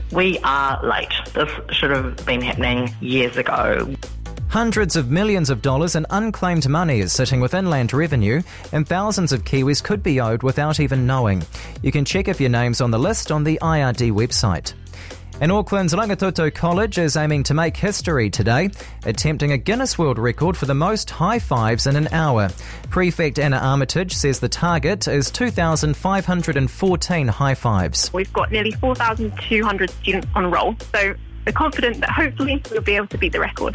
We are late. This should have been happening years ago. Hundreds of millions of dollars in unclaimed money is sitting with Inland Revenue, and thousands of Kiwis could be owed without even knowing. You can check if your name's on the list on the IRD website. And Auckland's Rangitoto College is aiming to make history today, attempting a Guinness World Record for the most high fives in an hour. Prefect Anna Armitage says the target is 2,514 high fives. We've got nearly 4,200 students on roll, so we're confident that hopefully we'll be able to beat the record.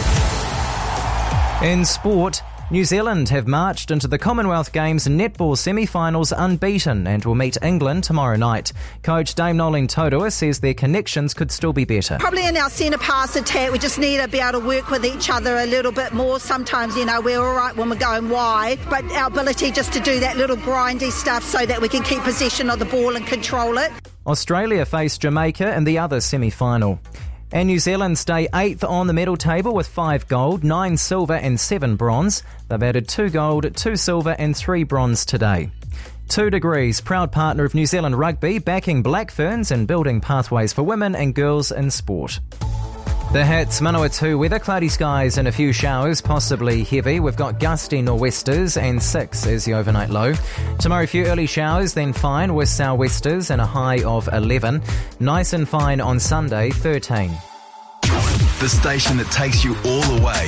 In sport, New Zealand have marched into the Commonwealth Games netball semi-finals unbeaten and will meet England tomorrow night. Coach Dame Nolene Taurua says their connections could still be better. Probably in our centre pass attack, we just need to be able to work with each other a little bit more. Sometimes, we're all right when we're going wide, but our ability just to do that little grindy stuff so that we can keep possession of the ball and control it. Australia face Jamaica in the other semi-final. And New Zealand stay 8th on the medal table with 5 gold, 9 silver and 7 bronze. They've added 2 gold, 2 silver and 3 bronze today. 2 Degrees, proud partner of New Zealand Rugby, backing Black Ferns and building pathways for women and girls in sport. The Hits, Manawatu weather, cloudy skies and a few showers, possibly heavy. We've got gusty nor'westers and 6 is the overnight low. Tomorrow a few early showers, then fine with sou'westers and a high of 11. Nice and fine on Sunday, 13. The station that takes you all the way.